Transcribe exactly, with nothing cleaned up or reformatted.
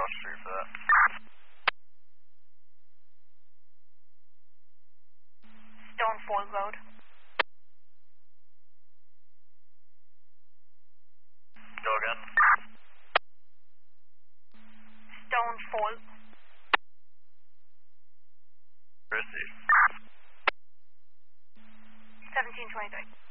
Street for that. Stonefold Road. Go again. Stonefold. Christie. seventeen twenty-three.